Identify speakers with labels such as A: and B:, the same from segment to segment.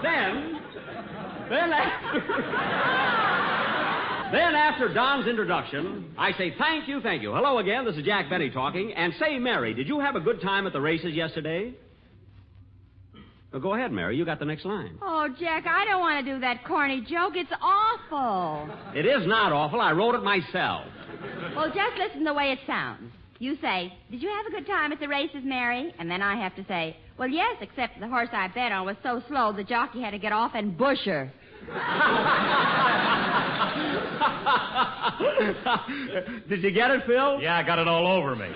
A: Then after Don's introduction, I say thank you. Hello again, this is Jack Benny talking. And say, Mary, did you have a good time at the races yesterday? Well, go ahead, Mary. You got the next line.
B: Oh, Jack, I don't want to do that corny joke. It's awful.
A: It is not awful. I wrote it myself.
B: Well, just listen to the way it sounds. You say, did you have a good time at the races, Mary? And then I have to say, well, yes, except the horse I bet on was so slow the jockey had to get off and bush her.
A: Did you get it, Phil?
C: Yeah, I got it all over me.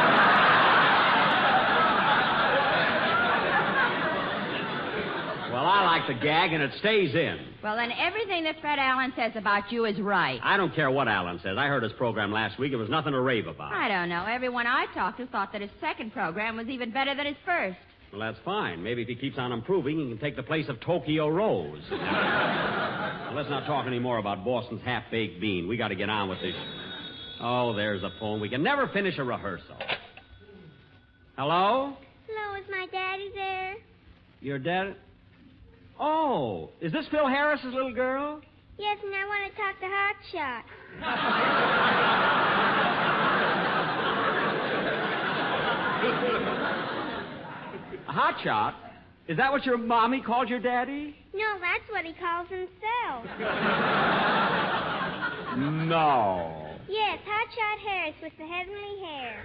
A: Well, I like the gag, and it stays in.
B: Well, then everything that Fred Allen says about you is right.
A: I don't care what Allen says. I heard his program last week. It was nothing to rave about.
B: I don't know. Everyone I talked to thought that his second program was even better than his first.
A: Well, that's fine. Maybe if he keeps on improving, he can take the place of Tokyo Rose. Now, let's not talk any more about Boston's half-baked bean. We got to get on with this. Oh, there's the phone. We can never finish a rehearsal. Hello?
D: Hello, is my daddy there?
A: Your dad? Oh, is this Phil Harris's little girl?
D: Yes, and I want to talk to Hotshot.
A: Hotshot? Is that what your mommy called your daddy?
D: No, that's what he calls himself.
A: No.
D: Yes, Hotshot Harris with the heavenly hair.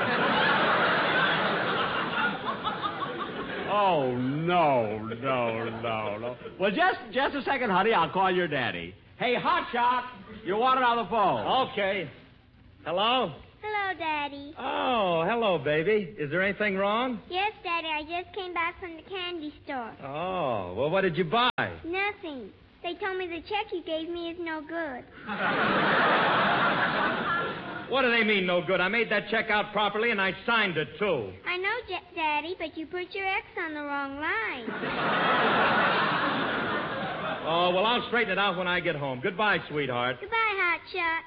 A: Oh, no. Well, just a second, honey. I'll call your daddy. Hey, Hotshot, you want it on the phone.
C: Okay. Hello?
D: Hello, Daddy.
C: Oh, hello, baby. Is there anything wrong?
D: Yes, Daddy, I just came back from the candy store.
C: Oh, well, what did you buy?
D: Nothing. They told me the check you gave me is no good.
C: What do they mean, no good? I made that check out properly, and I signed it, too.
D: I know, Daddy, but you put your X on the wrong line.
C: Oh, well, I'll straighten it out when I get home. Goodbye, sweetheart.
D: Goodbye, Hotshot.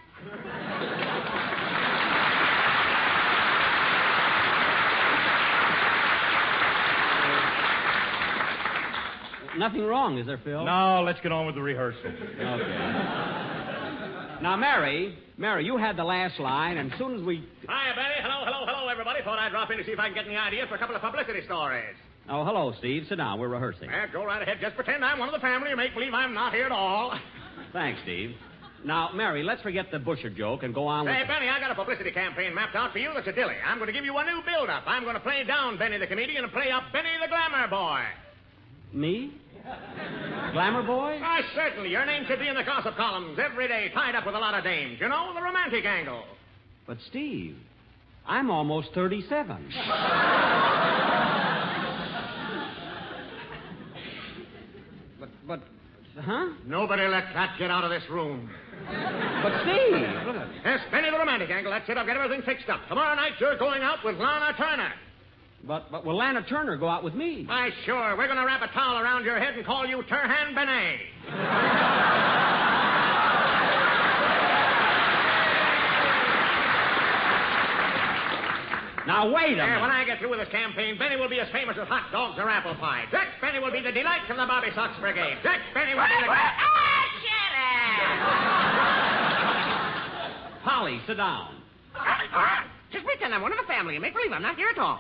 A: Nothing wrong, is there, Phil?
C: No, let's get on with the rehearsal.
A: Okay. Now, Mary, you had the last line, and as soon as we...
E: Hiya, Benny. Hello, everybody. Thought I'd drop in to see if I can get any ideas for a couple of publicity stories.
A: Oh, hello, Steve. Sit down. We're rehearsing.
E: Go right ahead. Just pretend I'm one of the family and make believe I'm not here at all.
A: Thanks, Steve. Now, Mary, let's forget the Busher joke and go on with...
E: Hey, Benny, I got a publicity campaign mapped out for you that's a dilly. I'm going to give you a new build-up. I'm going to play down Benny the comedian and play up Benny the glamour boy.
A: Me? Glamour boy?
E: Why, certainly. Your name should be in the gossip columns every day, tied up with a lot of dames. You know, the romantic angle.
A: But, Steve, I'm almost 37. But, huh?
E: Nobody let that get out of this room.
A: But, Steve, look at it.
E: Yes, Benny the romantic angle. That's it. I'll get everything fixed up. Tomorrow night, you're going out with Lana Turner.
A: But will Lana Turner go out with me?
E: Why, sure. We're going to wrap a towel around your head and call you Turhan Benet.
A: Now, wait a minute.
E: When I get through with this campaign, Benny will be as famous as hot dogs or apple pie. Jack Benny will be the delight from the Bobby Sox Brigade. Jack Benny will be the...
B: Shut up!
A: Polly, sit down.
E: Just pretend I'm one of the family and make believe I'm not here at all.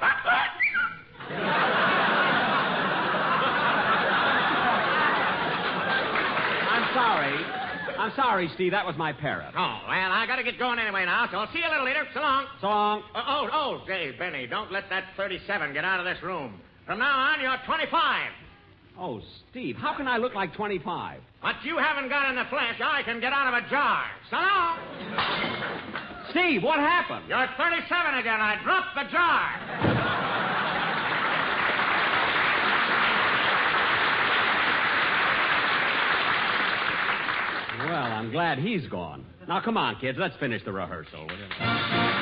A: I'm sorry, Steve. That was my parrot.
E: Oh, well, I got to get going anyway now, so I'll see you a little later. So long.
A: So long.
E: Say, Benny, don't let that 37 get out of this room. From now on, you're 25.
A: Oh, Steve, how can I look like 25?
E: What you haven't got in the flesh, I can get out of a jar. So long.
A: Steve, what happened?
E: You're 37 again. I dropped the jar.
A: Well, I'm glad he's gone. Now, come on, kids. Let's finish the rehearsal.